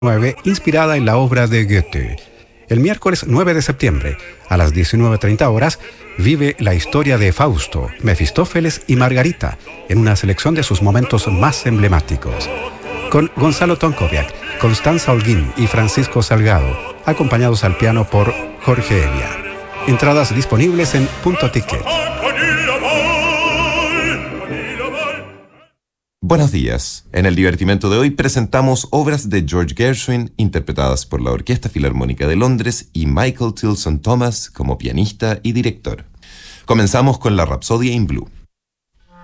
inspirada en la obra de Goethe. El miércoles 9 de septiembre, a las 19:30 horas, vive la historia de Fausto, Mefistófeles y Margarita, en una selección de sus momentos más emblemáticos. Con Gonzalo Tonkoviak, Constanza Holguín y Francisco Salgado, acompañados al piano por Jorge Evia. Entradas disponibles en Punto Ticket. Buenos días. En el divertimento de hoy presentamos obras de George Gershwin interpretadas por la Orquesta Filarmónica de Londres y Michael Tilson Thomas como pianista y director. Comenzamos con la Rapsodia in Blue.